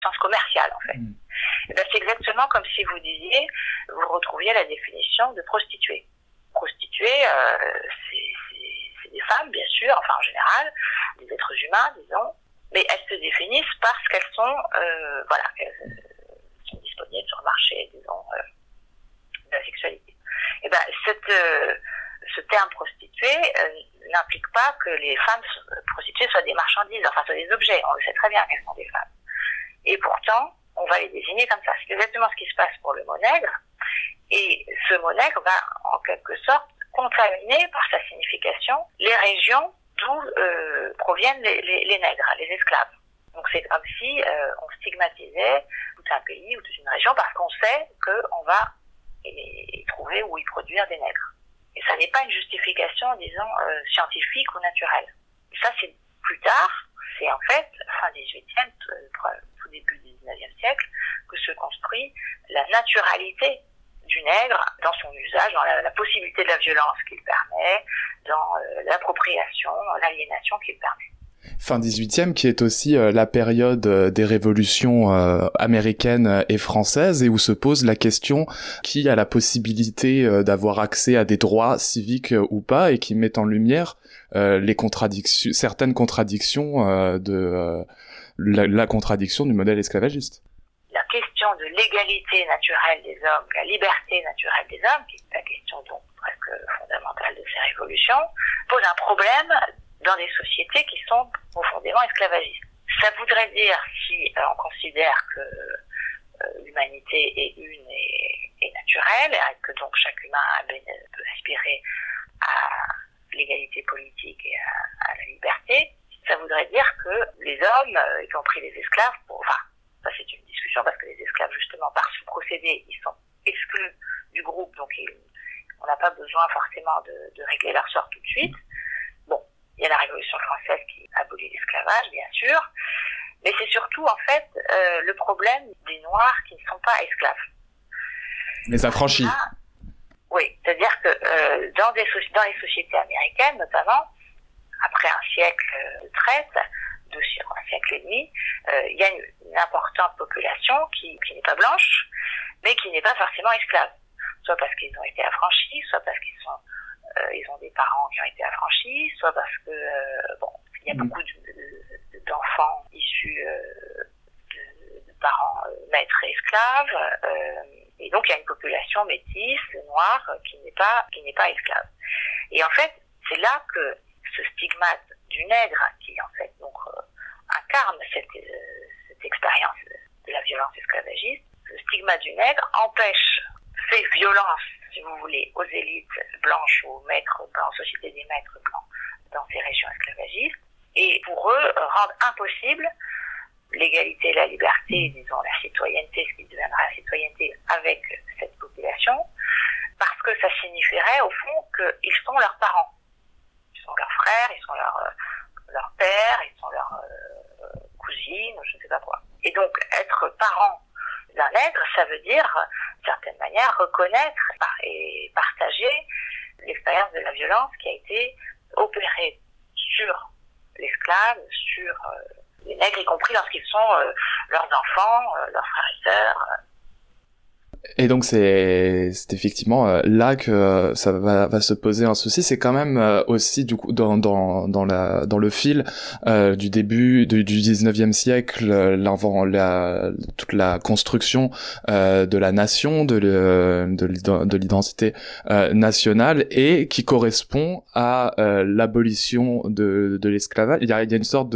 sens commercial, en fait. Et ben, c'est exactement comme si vous disiez, vous retrouviez la définition de prostituée. Prostituée, c'est des femmes, bien sûr, enfin en général, des êtres humains, disons, mais elles se définissent parce qu'elles sont, elles sont disponibles sur le marché, disons, de la sexualité. Et ben, ce terme prostituée n'implique pas que les femmes prostituées soient des marchandises, enfin soient des objets. On le sait très bien qu'elles sont des femmes. Et pourtant, on va les désigner comme ça. C'est exactement ce qui se passe pour le mot nègre. Et ce mot nègre va, en quelque sorte, contaminer par sa signification les régions d'où proviennent les nègres, les esclaves. Donc c'est comme si on stigmatisait tout un pays ou toute une région parce qu'on sait qu'on va y trouver ou y produire des nègres. Et ça n'est pas une justification, disons, scientifique ou naturelle. Et ça, c'est plus tard, c'est en fait, fin 18e, tout début du 19e siècle, que se construit la naturalité du nègre dans son usage, dans la possibilité de la violence qu'il permet, dans l'appropriation, l'aliénation qu'il permet. Fin 18e, qui est aussi la période des révolutions américaines et françaises, et où se pose la question qui a la possibilité d'avoir accès à des droits civiques ou pas, et qui met en lumière certaines contradictions de la contradiction du modèle esclavagiste. La question de l'égalité naturelle des hommes, la liberté naturelle des hommes, qui est la question donc presque fondamentale de ces révolutions, pose un problème dans des sociétés qui sont profondément esclavagistes. Ça voudrait dire, si on considère que l'humanité est une et naturelle, et que donc chaque humain peut aspirer à l'égalité politique et à la liberté, ça voudrait dire que les hommes, y compris les esclaves, ça c'est une discussion parce que les esclaves, justement, par ce procédé, ils sont exclus du groupe, donc on n'a pas besoin forcément de régler leur sort tout de suite. Bon, il y a la Révolution française qui abolit l'esclavage, bien sûr, mais c'est surtout, en fait, le problème des Noirs qui ne sont pas esclaves. Les affranchis. Oui, c'est-à-dire que dans les sociétés américaines, notamment, après un siècle de traite, un siècle et demi, il y a une importante population qui n'est pas blanche, mais qui n'est pas forcément esclave. Soit parce qu'ils ont été affranchis, soit parce ils ont des parents qui ont été affranchis, soit parce que il y a beaucoup d'enfants issus de parents maîtres et esclaves, et donc il y a une population métisse, noire, qui n'est pas esclave. Et en fait, c'est là que ce stigmate du nègre, qui en fait donc incarne cette expérience de la violence esclavagiste, le stigmate du nègre fait violence, si vous voulez, aux élites blanches, aux maîtres blancs, aux sociétés des maîtres blancs dans ces régions esclavagistes, et pour eux rendre impossible l'égalité et la liberté, disons la citoyenneté, ce qui deviendra la citoyenneté avec cette population, parce que ça signifierait au fond qu'ils sont leurs parents. Ils sont leurs frères, ils sont leurs pères, ils sont leurs cousines, je ne sais pas quoi. Et donc, être parent d'un nègre, ça veut dire, d'une certaine manière, reconnaître et partager l'expérience de la violence qui a été opérée sur l'esclave, sur les nègres, y compris lorsqu'ils sont leurs enfants, leurs frères et sœurs. Et donc c'est effectivement là que ça va se poser un souci. C'est quand même aussi du coup dans le fil du début du 19e siècle, toute la construction de la nation, de l'identité nationale, et qui correspond à l'abolition de l'esclavage. Il y a une sorte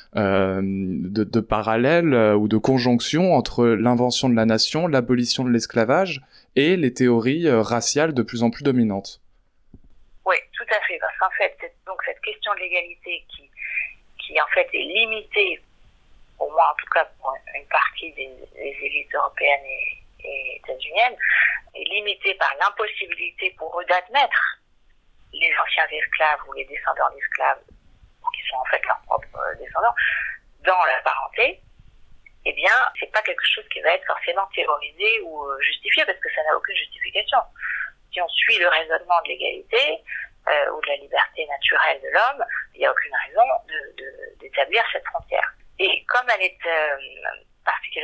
de parallèle ou de conjonction entre l'invention de la nation, l'abolition de l'esclavage et les théories raciales de plus en plus dominantes. Oui, tout à fait, parce qu'en fait, cette question de l'égalité qui en fait est limitée, au moins en tout cas pour une partie des élites européennes et états-uniennes, est limitée par l'impossibilité pour eux d'admettre les anciens esclaves ou les descendants d'esclaves, qui sont en fait leurs propres descendants, dans la parenté, eh bien, c'est pas quelque chose qui va être forcément théorisé ou justifié, parce que ça n'a aucune justification. Si on suit le raisonnement de l'égalité ou de la liberté naturelle de l'homme, il n'y a aucune raison d'établir cette frontière. Et comme elle est particulièrement